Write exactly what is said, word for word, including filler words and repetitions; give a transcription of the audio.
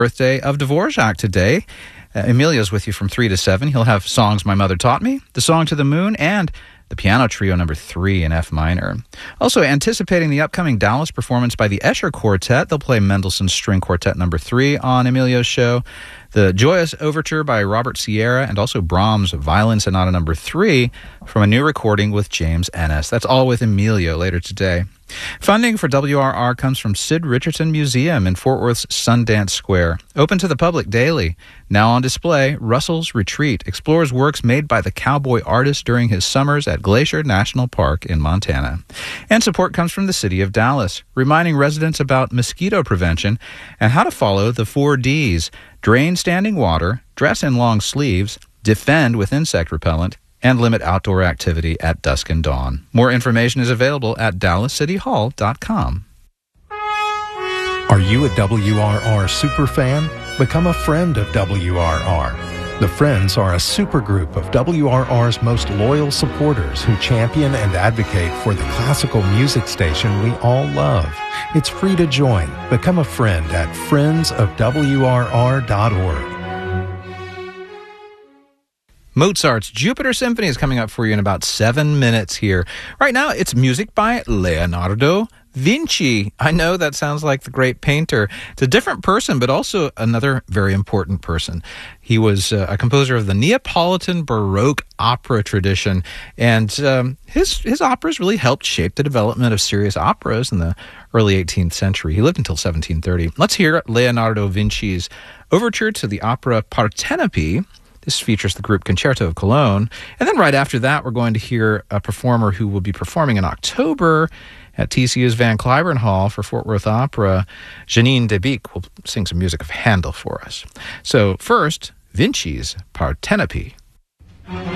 Birthday of Dvorak today. Uh, Emilio's with you from three to seven. He'll have Songs My Mother Taught Me, The Song to the Moon, and the Piano Trio number three in F minor. Also anticipating the upcoming Dallas performance by the Escher Quartet, they'll play Mendelssohn's String Quartet number three on Emilio's show, the Joyous Overture by Robert Sierra, and also Brahms' Violin Sonata number three from a new recording with James Ennis. That's all with Emilio later today. Funding for W R R comes from Sid Richardson Museum in Fort Worth's Sundance Square. Open to the public daily. Now on display, Russell's Retreat explores works made by the cowboy artist during his summers at Glacier National Park in Montana. And support comes from the city of Dallas, reminding residents about mosquito prevention and how to follow the four Ds: drain standing water, dress in long sleeves, defend with insect repellent, and limit outdoor activity at dusk and dawn. More information is available at dallas city hall dot com. Are you a W R R superfan? Become a friend of W R R. The Friends are a supergroup of W R R's most loyal supporters who champion and advocate for the classical music station we all love. It's free to join. Become a friend at friends of W R R dot org. Mozart's Jupiter Symphony is coming up for you in about seven minutes here. Right now, it's music by Leonardo Vinci. I know that sounds like the great painter. It's a different person, but also another very important person. He was uh, a composer of the Neapolitan Baroque opera tradition, and um, his his operas really helped shape the development of serious operas in the early eighteenth century. He lived until seventeen thirty. Let's hear Leonardo Vinci's overture to the opera Partenope. This features the group Concerto of Cologne. And then right after that, we're going to hear a performer who will be performing in October at T C U's Van Cliburn Hall for Fort Worth Opera. Janine Debique will sing some music of Handel for us. So first, Vinci's Partenope.